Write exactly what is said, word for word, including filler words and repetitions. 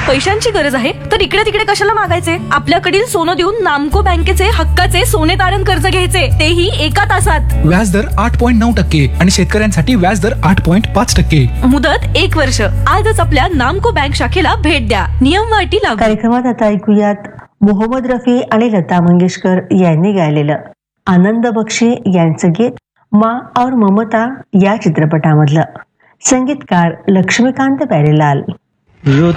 पैशांची गरज आहे तर इकडे तिकडे कशाला मागायचे? आपल्याकडील सोनं देऊन नामको बँकेचे हक्काचे सोने तारण कर्ज घ्यायचे, तेही एका तासात. व्याजदर आठ पॉईंट नऊ टक्के आणि शेतकऱ्यांसाठी व्याजदर आठ पॉईंट पाच टक्के. मुदत एक वर्ष. आजच आपल्या नामको बँक शाखेला भेट द्या. नियम व अटी लागू. कार्यक्रमात आता ऐकूयात मोहम्मद रफी आणि लता मंगेशकर यांनी गायलेलं आनंद बक्षी यांचं गीत माँ और ममता या चित्रपटामधलं. संगीतकार लक्ष्मीकांत प्यारेलाल.